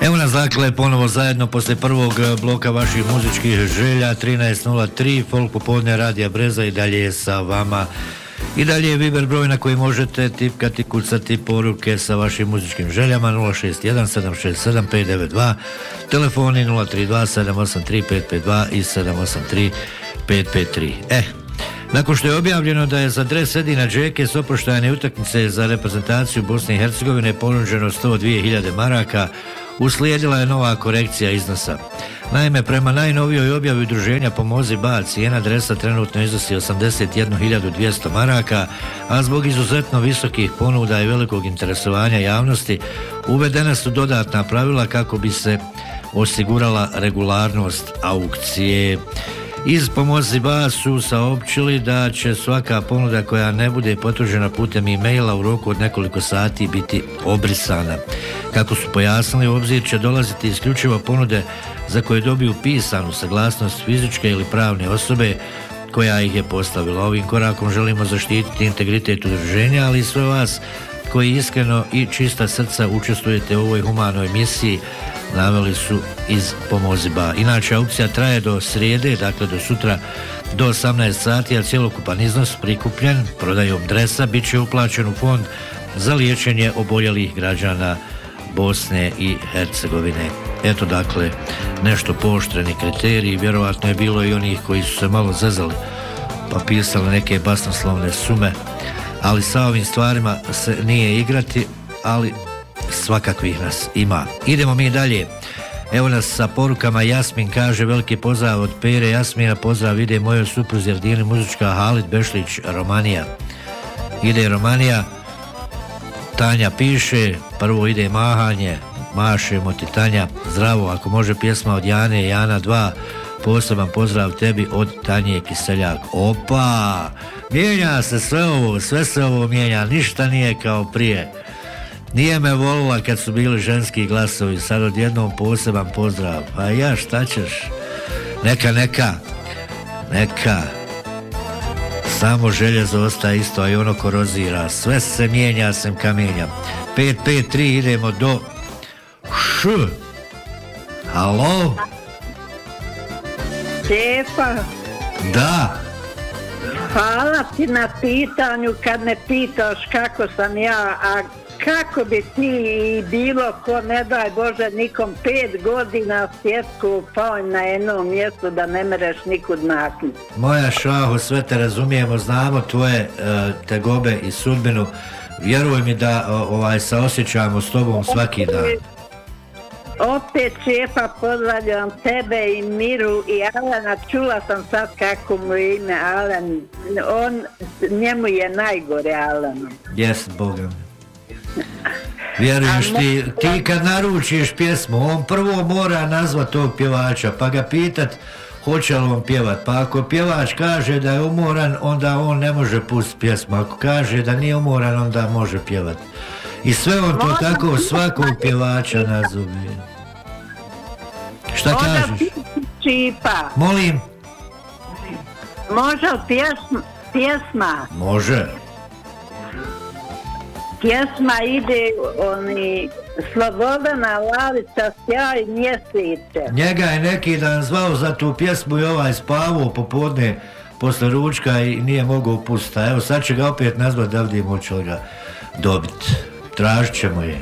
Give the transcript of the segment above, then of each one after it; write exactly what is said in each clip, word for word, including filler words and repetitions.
Evo nas dakle ponovo zajedno poslije prvog bloka vaših muzičkih želja. Trinaest nula tri Folk popodne Radija Breza i dalje je sa vama. I dalje je Viber broj na koji možete tipkati, kucati poruke sa vašim muzičkim željama. Nula šest jedan sedam šest sedam pet devet dva, telefoni nula tri dva sedam osam tri pet pet dva i sedam osam tri pet pet tri. Eh, nakon što je objavljeno da je za dres Edina Džeke s oproštajne utakmice za reprezentaciju Bosne i Hercegovine ponuđeno sto dvije hiljade maraka, uslijedila je nova korekcija iznosa. Naime, prema najnovijoj objavi udruženja Pomozi Ba, cijena dresa trenutno iznosi osamdeset jednu hiljadu dvjesto maraka, a zbog izuzetno visokih ponuda i velikog interesovanja javnosti uvedena su dodatna pravila kako bi se osigurala regularnost aukcije. Iz Pomozi Ba su saopćili da će svaka ponuda koja ne bude potvrđena putem e-maila u roku od nekoliko sati biti obrisana. Kako su pojasnili, u obzir će dolaziti isključivo ponude za koje dobiju pisanu saglasnost fizičke ili pravne osobe koja ih je postavila. Ovim korakom želimo zaštititi integritet udruženja, ali i sve vas koji iskreno i čista srca učestvujete u ovoj humanoj misiji, naveli su iz Pomozi Ba. Inače, aukcija traje do srijede, dakle do sutra do osamnaest sati, a cjelokupan iznos prikupljen prodajom dresa bit će uplaćen u fond za liječenje oboljelih građana Bosne i Hercegovine. Eto dakle, nešto pooštreni kriteriji, vjerovatno je bilo i onih koji su se malo zezali pa pisali neke basnoslovne sume, ali sa ovim stvarima se nije igrati, ali svakakvih nas ima. Idemo mi dalje. Evo nas sa porukama. Jasmin kaže: veliki pozdrav od Pere Jasmina, pozdrav ide mojoj supruzi Ardini muzička Halid Bešlić, Romanija. Ide Romanija. Tanja piše: prvo ide mahanje, mašemo ti Tanja, zdravo, ako može pjesma od Jane, Jana dva, poseban pozdrav tebi od Tanje Kiseljak. Opa, mijenja se sve ovo, sve se ovo mijenja, ništa nije kao prije. Nije me volila kad su bili ženski glasovi, sad odjednom poseban pozdrav. Pa ja, šta ćeš? Neka, neka, neka. Samo željezo ostaje isto, a i ono korozira. Sve se mijenja, sem kamenja. pet pet tri, idemo do Š. Halo? Šefa. Da. Hvala ti na pitanju kad me pitaš kako sam ja, a kako bi ti i bilo ko, ne daj Bože, nikom pet godina svjetsku pao na jednom mjestu da ne mereš nikud maknuti. Moja šaho, sve te razumijemo, znamo tvoje uh, tegobe i sudbinu. Vjeruj mi da uh, ovaj, saosjećamo s tobom svaki dan. Opet, šefa, pozdravljam tebe i Miru i Alena. Čula sam sad kako mu je ime Alen. On, njemu je najgore, Alenu. Jes, Boga. Vjeruješ ti, ti kad naručiš pjesmu, on prvo mora nazvat tog pjevača, pa ga pitat hoće li on pjevat. Pa ako pjevač kaže da je umoran, onda on ne može pustiti pjesmu. Ako kaže da nije umoran, onda može pjevat. I sve on to tako svakog pjevača nazove. Šta kažeš? Čipa. Molim? Može pjesma? Pjesma. Može. Pjesma ide oni Slobodana Lavica, Sjaj mjeseče. Njega je neki dan zvao za tu pjesmu i ovaj spavao popodne posle ručka i nije mogao pustiti. Evo sad će ga opet nazvat da vidimo hoće li ga dobiti. Tražit ćemo je.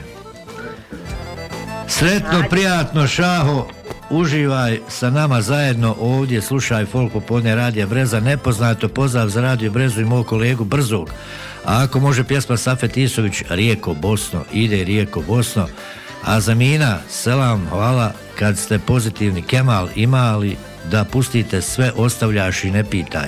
Sretno, prijatno, šaho, uživaj sa nama zajedno ovdje, slušaj Folk popodne Radija Breza. Nepoznato pozdrav za Radio Brezu i mog kolegu Brzog. A ako može pjesma Safet Isović, Rijeko Bosno, ide Rijeko Bosno. A za Mina, selam, hvala, kad ste pozitivni. Kemal, imali da pustite sve, ostavljaš i ne pitaj.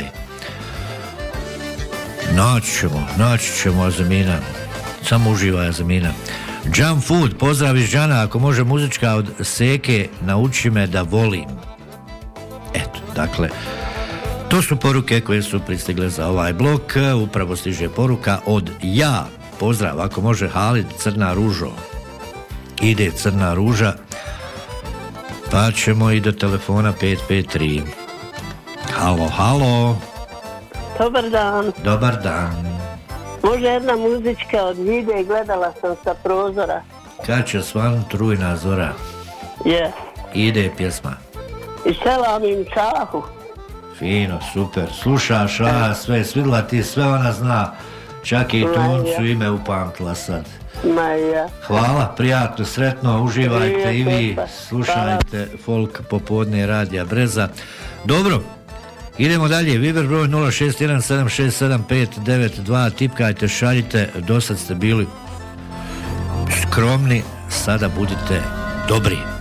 Naći ćemo, naći ćemo Azamina. Samo uživaj Azamina. Jump Food, pozdrav iz Džana, ako može muzička od Seke, nauči me da volim. Eto, dakle, to su poruke koje su pristigle za ovaj blok. Upravo stiže poruka od ja. Pozdrav, ako može Halid, Crna ružo. Ide Crna ruža. Pa ćemo i do telefona pet pet tri. Halo, halo. Dobar dan. Dobar dan. Može jedna muzička od Vide, gledala sam sa prozora. Kad će svanut rujna zora? Je. Ide pjesma. I selam im Čahu. Fino, super. Slušaš, a sve, svidla ti, sve ona zna. Čak i toncu ime upamtila sad. Ma ja. Hvala, prijatno, sretno, uživajte i vi, slušajte Folk popodne Radija Breza. Dobro, idemo dalje. Viber broj nula šest jedan sedam šest sedam pet devet dva, tipkajte, šaljite, dosad ste bili skromni, sada budite dobri.